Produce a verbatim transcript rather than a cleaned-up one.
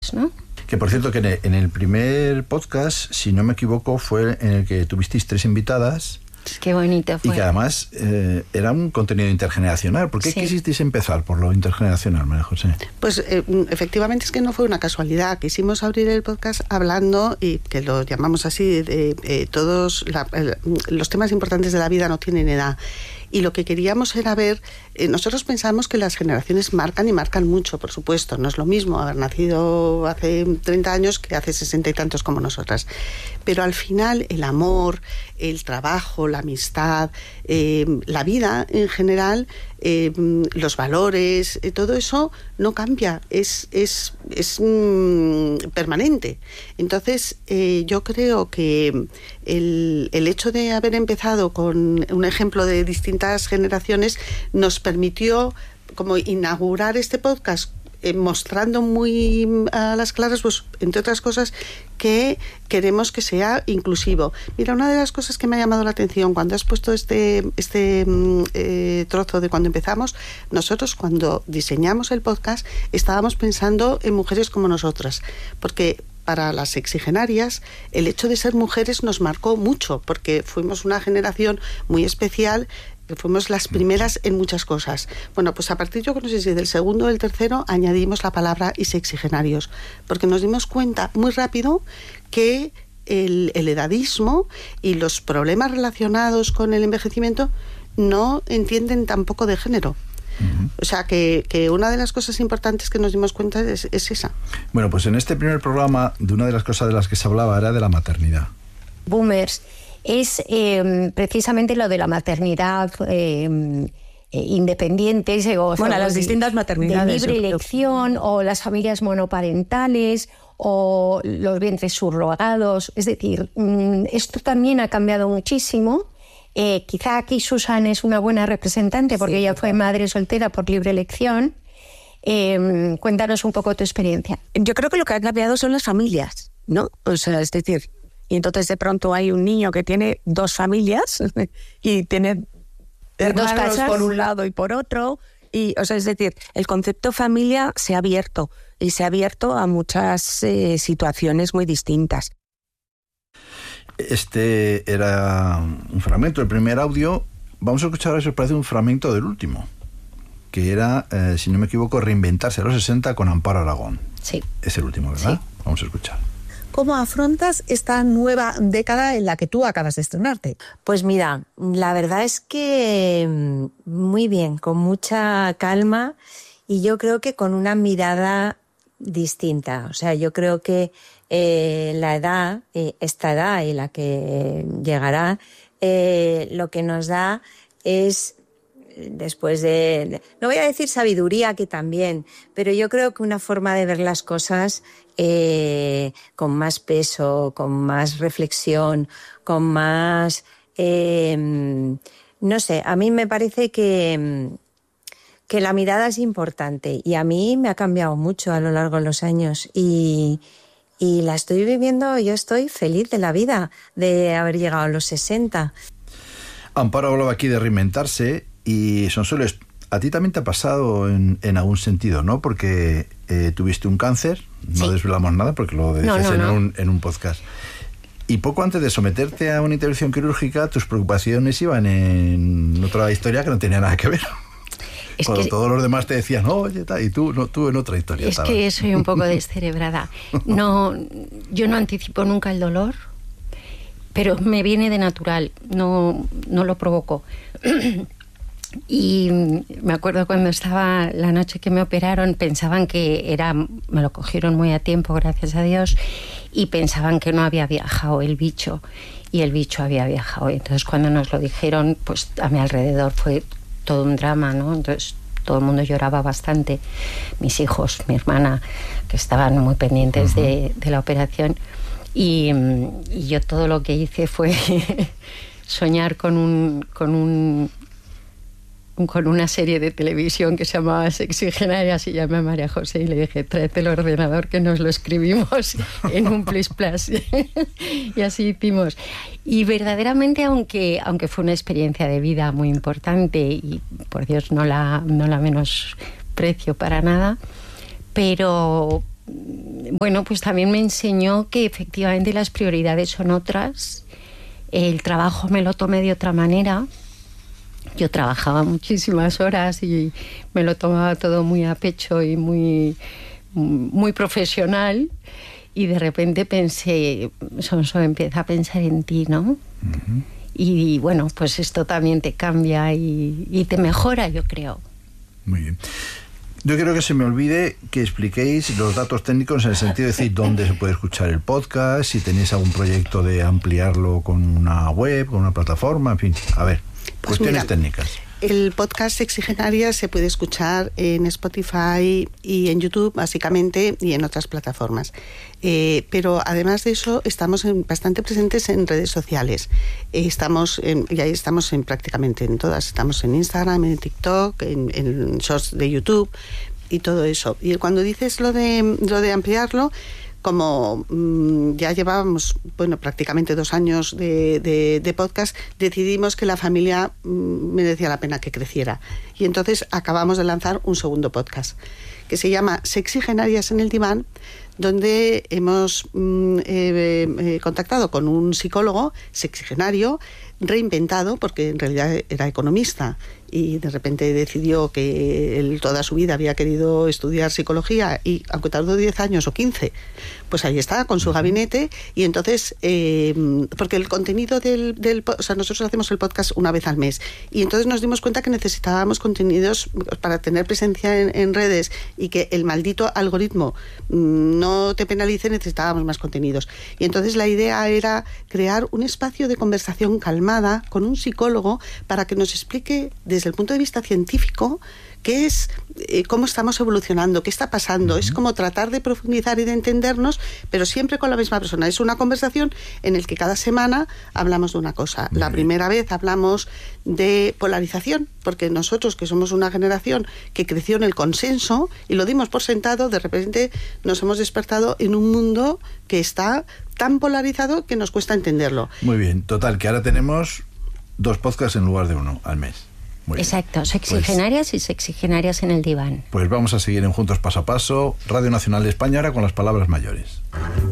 mujeres, ¿no? Que por cierto, que en el, en el primer podcast, si no me equivoco, fue en el que tuvisteis tres invitadas. Qué bonito fue. Y que además eh, era un contenido intergeneracional. ¿Por qué sí. quisisteis empezar por lo intergeneracional, María José? Pues eh, efectivamente es que no fue una casualidad. Quisimos abrir el podcast hablando, y que lo llamamos así, de eh, todos la, el, los temas importantes de la vida no tienen edad. Y lo que queríamos era ver, eh, nosotros pensamos que las generaciones marcan y marcan mucho, por supuesto. No es lo mismo haber nacido hace treinta años que hace sesenta y tantos como nosotras. Pero al final el amor, el trabajo, la amistad, eh, la vida en general, eh, los valores, eh, todo eso no cambia, es, es, es mm, permanente. Entonces eh, yo creo que el, el hecho de haber empezado con un ejemplo de distintas generaciones nos permitió como inaugurar este podcast eh, mostrando muy a las claras, pues entre otras cosas, que queremos que sea inclusivo. Mira, una de las cosas que me ha llamado la atención cuando has puesto este, este eh, trozo de cuando empezamos, nosotros cuando diseñamos el podcast estábamos pensando en mujeres como nosotras, porque para las exigenarias el hecho de ser mujeres nos marcó mucho, porque fuimos una generación muy especial, que fuimos las primeras en muchas cosas. Bueno, pues a partir, yo no sé si del segundo o del tercero, añadimos la palabra y sexigenarios, porque nos dimos cuenta muy rápido que el, el edadismo y los problemas relacionados con el envejecimiento no entienden tampoco de género. Uh-huh. O sea, que, que una de las cosas importantes que nos dimos cuenta es, es esa. Bueno, pues en este primer programa, de una de las cosas de las que se hablaba era de la maternidad. Boomers es eh, precisamente lo de la maternidad eh, eh, independiente, o, bueno, o las de, distintas maternidades, de libre elección, o las familias monoparentales, o los vientres subrogados. Es decir, esto también ha cambiado muchísimo. Eh, quizá aquí Susan es una buena representante porque sí, ella fue madre soltera por libre elección. Eh, cuéntanos un poco tu experiencia. Yo creo que lo que ha cambiado son las familias, ¿no? O sea, es decir, y entonces de pronto hay un niño que tiene dos familias y tiene hermanos dos casas por un lado y por otro. Y, o sea, es decir, el concepto familia se ha abierto y se ha abierto a muchas eh, situaciones muy distintas. Este era un fragmento del primer audio. Vamos a escuchar ahora, si os parece, un fragmento del último, que era, eh, si no me equivoco, Reinventarse a los sesenta con Amparo Aragón. Sí. Es el último, ¿verdad? Sí. Vamos a escuchar. ¿Cómo afrontas esta nueva década en la que tú acabas de estrenarte? Pues mira, la verdad es que muy bien, con mucha calma, y yo creo que con una mirada distinta. O sea, yo creo que eh, la edad, eh, esta edad y la que llegará, eh, lo que nos da es, después de, no voy a decir sabiduría, que también, pero yo creo que una forma de ver las cosas eh, con más peso, con más reflexión, con más, eh, no sé, a mí me parece que que la mirada es importante, y a mí me ha cambiado mucho a lo largo de los años, y, y la estoy viviendo, yo estoy feliz de la vida, de haber llegado a los sesenta. Amparo hablaba aquí de reinventarse, y Sonsoles, a ti también te ha pasado en, en algún sentido, ¿no? Porque eh, tuviste un cáncer, no sí. desvelamos nada porque lo decías no, no, en, no. Un, en un podcast. Y poco antes de someterte a una intervención quirúrgica, tus preocupaciones iban en otra historia que no tenía nada que ver. Es Cuando que, todos los demás te decían, oye, tal, y tú, no, tú en otra historia. Es estabas. Que soy un poco descerebrada. No, yo no anticipo nunca el dolor, pero me viene de natural, no, no lo provoco. Y me acuerdo cuando estaba la noche que me operaron, pensaban que era, me lo cogieron muy a tiempo, gracias a Dios, y pensaban que no había viajado el bicho, y el bicho había viajado. Entonces cuando nos lo dijeron, pues a mi alrededor fue todo un drama, ¿no? Entonces todo el mundo lloraba bastante, mis hijos, mi hermana, que estaban muy pendientes uh-huh. de, de la operación, y, y yo todo lo que hice fue soñar con un con un con una serie de televisión que se llamaba Sexigenarias, y llamé a María José y le dije, tráete el ordenador que nos lo escribimos en un plis plas. Y así hicimos. Y verdaderamente, aunque, aunque fue una experiencia de vida muy importante, y por Dios no la, no la menosprecio para nada, pero bueno, pues también me enseñó que efectivamente las prioridades son otras. El trabajo me lo tomé de otra manera. Yo trabajaba muchísimas horas y me lo tomaba todo muy a pecho y muy, muy profesional. Y de repente pensé, Sonso, empieza a pensar en ti, ¿no? Uh-huh. Y bueno, pues esto también te cambia y, y te mejora, yo creo. Muy bien. Yo quiero que se me olvide que expliquéis los datos técnicos en el sentido de decir dónde se puede escuchar el podcast, si tenéis algún proyecto de ampliarlo con una web, con una plataforma, en fin. A ver, pues cuestiones mira, técnicas. El podcast Sexigenarias se puede escuchar en Spotify y en YouTube, básicamente, y en otras plataformas. Eh, pero además de eso, estamos en, bastante presentes en redes sociales. Eh, estamos en, y ahí estamos en prácticamente en todas. Estamos en Instagram, en TikTok, en, en shorts de YouTube y todo eso. Y cuando dices lo de, lo de ampliarlo, como mmm, ya llevábamos, bueno, prácticamente dos años de, de, de podcast, decidimos que la familia mmm, merecía la pena que creciera. Y entonces acabamos de lanzar un segundo podcast, que se llama Sexigenarias en el diván, donde hemos mmm, eh, eh, contactado con un psicólogo sexigenario, reinventado, porque en realidad era economista, y de repente decidió que él toda su vida había querido estudiar psicología y aunque tardó diez años o quince, pues ahí está con su gabinete. Y entonces eh, porque el contenido del, del o sea, nosotros hacemos el podcast una vez al mes y entonces nos dimos cuenta que necesitábamos contenidos para tener presencia en, en redes y que el maldito algoritmo no te penalice. Necesitábamos más contenidos y entonces la idea era crear un espacio de conversación calmada con un psicólogo para que nos explique desde el punto de vista científico qué es, eh, cómo estamos evolucionando, qué está pasando. Uh-huh. Es como tratar de profundizar y de entendernos, pero siempre con la misma persona. Es una conversación en la que cada semana hablamos de una cosa. Muy la bien. Primera vez hablamos de polarización, porque nosotros, que somos una generación que creció en el consenso y lo dimos por sentado, de repente nos hemos despertado en un mundo que está tan polarizado que nos cuesta entenderlo. Muy bien, total, que ahora tenemos dos podcasts en lugar de uno al mes. Exacto, Sexigenarias pues, y Sexigenarias en el diván. Pues vamos a seguir en Juntos Paso a Paso, Radio Nacional de España, ahora con las palabras mayores.